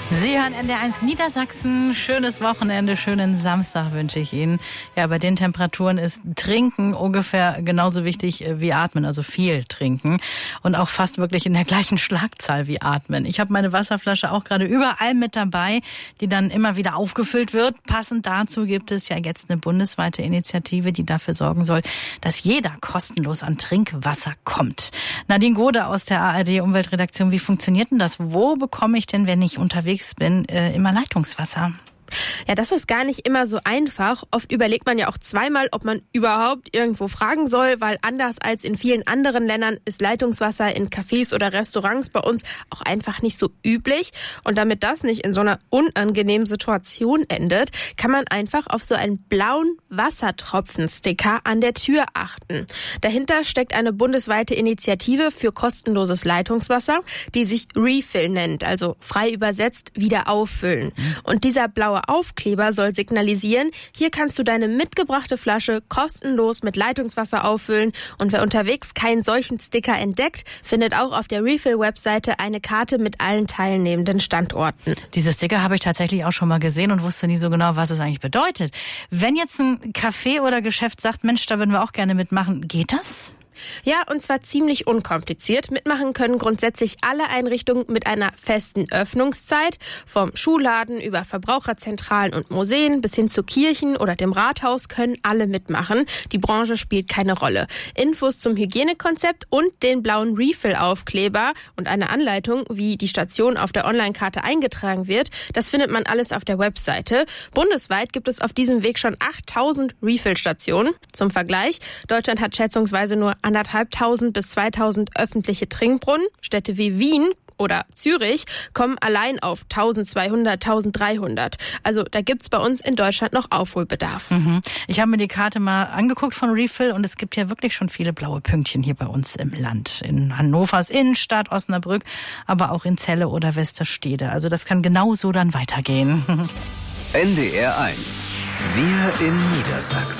Sie hören NDR1 Niedersachsen. Schönes Wochenende, schönen Samstag wünsche ich Ihnen. Ja, bei den Temperaturen ist Trinken ungefähr genauso wichtig wie Atmen, also viel trinken. Und auch fast wirklich in der gleichen Schlagzahl wie Atmen. Ich habe meine Wasserflasche auch gerade überall mit dabei, die dann immer wieder aufgefüllt wird. Passend dazu gibt es ja jetzt eine bundesweite Initiative, die dafür sorgen soll, dass jeder kostenlos an Trinkwasser kommt. Nadine Gode aus der ARD Umweltredaktion, wie funktioniert denn das? Wo bekomme ich denn, wenn ich unterwegs bin, immer Leitungswasser? Ja, das ist gar nicht immer so einfach. Oft überlegt man ja auch zweimal, ob man überhaupt irgendwo fragen soll, weil anders als in vielen anderen Ländern ist Leitungswasser in Cafés oder Restaurants bei uns auch einfach nicht so üblich. Und damit das nicht in so einer unangenehmen Situation endet, kann man einfach auf so einen blauen Wassertropfen-Sticker an der Tür achten. Dahinter steckt eine bundesweite Initiative für kostenloses Leitungswasser, die sich Refill nennt, also frei übersetzt wieder auffüllen. Und dieser blaue Aufkleber soll signalisieren, hier kannst du deine mitgebrachte Flasche kostenlos mit Leitungswasser auffüllen, und wer unterwegs keinen solchen Sticker entdeckt, findet auch auf der Refill-Webseite eine Karte mit allen teilnehmenden Standorten. Diese Sticker habe ich tatsächlich auch schon mal gesehen und wusste nie so genau, was es eigentlich bedeutet. Wenn jetzt ein Café oder Geschäft sagt, Mensch, da würden wir auch gerne mitmachen, geht das? Ja, und zwar ziemlich unkompliziert. Mitmachen können grundsätzlich alle Einrichtungen mit einer festen Öffnungszeit. Vom Schuhladen über Verbraucherzentralen und Museen bis hin zu Kirchen oder dem Rathaus können alle mitmachen. Die Branche spielt keine Rolle. Infos zum Hygienekonzept und den blauen Refill-Aufkleber und eine Anleitung, wie die Station auf der Online-Karte eingetragen wird, das findet man alles auf der Webseite. Bundesweit gibt es auf diesem Weg schon 8000 Refill-Stationen. Zum Vergleich, Deutschland hat schätzungsweise nur 1.500 bis 2.000 öffentliche Trinkbrunnen. Städte wie Wien oder Zürich kommen allein auf 1.200, 1.300. Also da gibt's bei uns in Deutschland noch Aufholbedarf. Ich habe mir die Karte mal angeguckt von Refill und es gibt ja wirklich schon viele blaue Pünktchen hier bei uns im Land. In Hannovers Innenstadt, Osnabrück, aber auch in Celle oder Westerstede. Also das kann genauso dann weitergehen. NDR1. Wir in Niedersachsen.